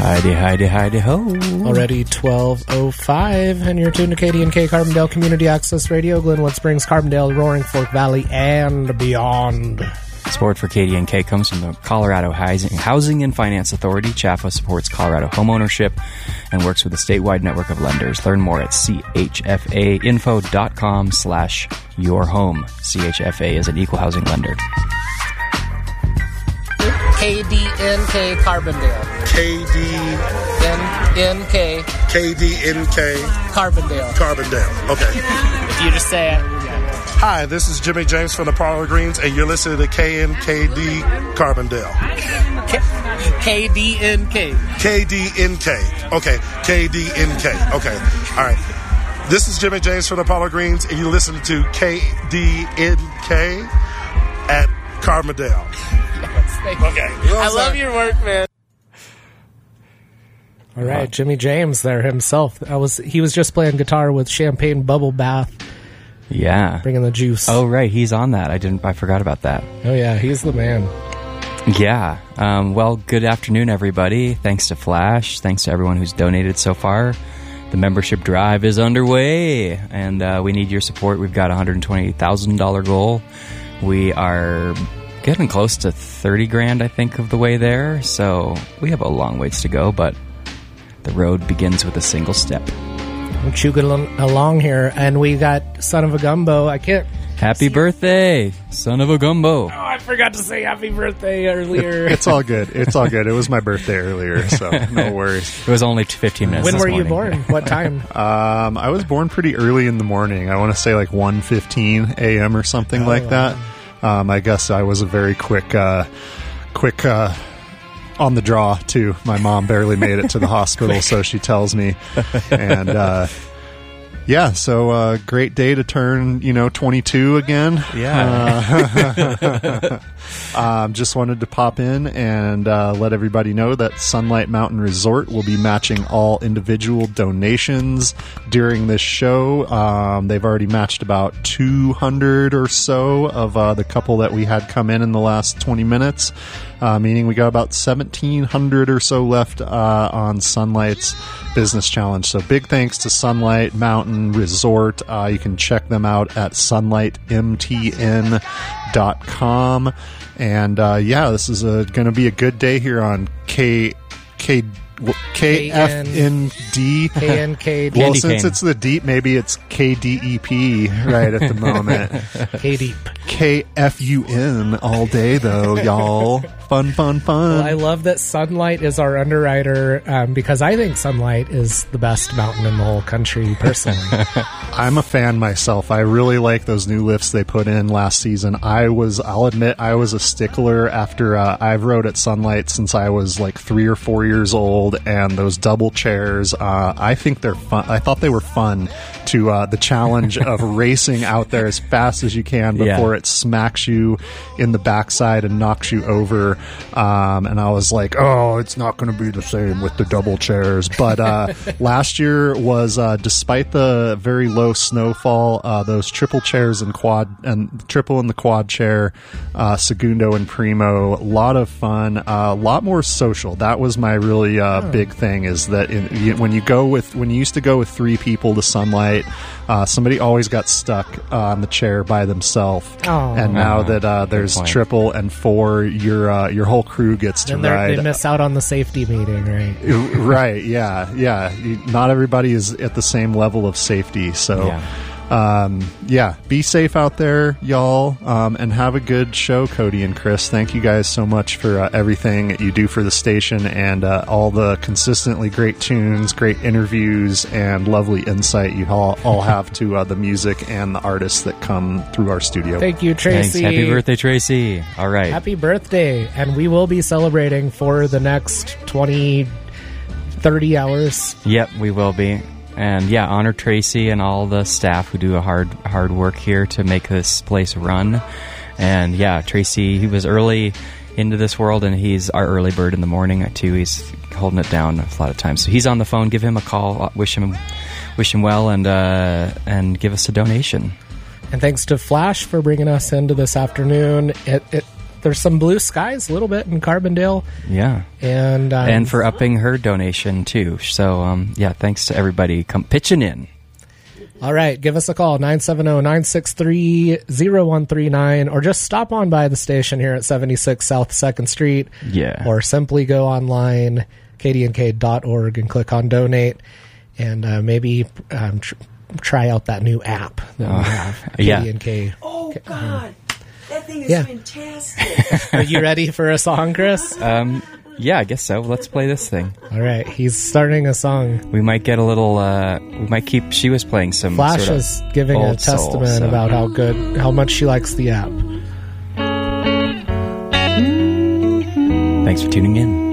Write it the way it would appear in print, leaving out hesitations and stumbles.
Heidi ho. Already 12:05, and you're tuned to KDNK Carbondale Community Access Radio, Glenwood Springs, Carbondale, Roaring Fork Valley, and beyond. Support for KDNK comes from the Colorado Housing and Finance Authority. CHAFA supports Colorado homeownership and works with a statewide network of lenders. Learn more at chfainfo.com/yourhome. CHFA is an equal housing lender. KDNK Carbondale. KDNK Carbondale. Okay. If you just say it. Hi, this is Jimmy James from the Parlor Greens, and you're listening to KNKD Carbondale. KDNK. KDNK. Okay, KDNK. Okay, all right. This is Jimmy James from the Parlor Greens, and you're listening to KDNK at Carbondale. Okay. I love your work, man. All right, Jimmy James there himself. He was just playing guitar with Champagne Bubble Bath. Yeah. Bringing the juice. Oh, right. He's on that. I forgot about that. Oh, yeah. He's the man. Yeah. Well, good afternoon, everybody. Thanks to Flash. Thanks to everyone who's donated so far. The membership drive is underway, and we need your support. We've got a $120,000 goal. We are getting close to 30 grand, I think, of the way there. So we have a long ways to go, but the road begins with a single step. I'm chugging along here, and we got Son of a Gumbo. I can't. Happy birthday, Son of a Gumbo. Oh, I forgot to say happy birthday earlier. It's all good. It's all good. It was my birthday earlier, so no worries. It was only 15 minutes. When were morning. you born? What time? I was born pretty early in the morning. I want to say like 1:15 a.m. or something like that. I guess I was a very quick on the draw, too. My mom barely made it to the hospital, so she tells me. And, yeah, so great day to turn, 22 again. Yeah. Just wanted to pop in and let everybody know that Sunlight Mountain Resort will be matching all individual donations during this show. They've already matched about 200 or so of the couple that we had come in the last 20 minutes, meaning we got about 1,700 or so left on Sunlight's business challenge. So big thanks to Sunlight Mountain Resort. You can check them out at sunlightmtn.com. And this is going to be a good day here on KFND. KNK. Well, since it's the deep, maybe it's KDEP right at the moment. K-Deep. KFUN all day, though, y'all. Fun. Well, I love that Sunlight is our underwriter because I think Sunlight is the best mountain in the whole country, personally. I'm a fan myself. I really like those new lifts they put in last season. I'll admit, I was a stickler after I've rode at Sunlight since I was like 3 or 4 years old, and those double chairs, I think they're fun. I thought they were fun to the challenge of racing out there as fast as you can before it smacks you in the backside and knocks you over. And I was like, oh, it's not going to be the same with the double chairs. But last year was, despite the very low snowfall, those triple chairs and triple in the quad chair, Segundo and Primo, a lot of fun, a lot more social. That was my really big thing, is that when you used to go with 3 people to Sunlight, somebody always got stuck on the chair by themselves. And now that there's triple and 4, your whole crew gets to ride. They miss out on the safety meeting, right? Right, yeah. Not everybody is at the same level of safety, so... be safe out there, y'all, and have a good show, Cody and Chris. Thank you guys so much for everything that you do for the station and all the consistently great tunes, great interviews, and lovely insight you all have to the music and the artists that come through our studio. Thank you, Tracy. Thanks. Happy birthday, Tracy. All right. Happy birthday. And we will be celebrating for the next 30 hours. Yep, we will be. And honor Tracy and all the staff who do a hard work here to make this place run. And Tracy, he was early into this world, and he's our early bird in the morning too. He's holding it down a lot of times. So he's on the phone. Give him a call. Wish him well, and give us a donation. And thanks to Flash for bringing us into this afternoon. there's some blue skies a little bit in Carbondale. Yeah. And for upping her donation, too. So, thanks to everybody pitching in. All right, give us a call, 970-963-0139, or just stop on by the station here at 76 South 2nd Street. Yeah. Or simply go online, kdnk.org, and click on donate, and maybe try out that new app that we have, KDNK. Oh, God. That thing is fantastic. Are you ready for a song, Chris? Yeah, I guess so. Let's play this thing. All right, he's starting a song. We might get a little, she was playing some Flash sort of is giving a testament about how much she likes the app. Thanks for tuning in.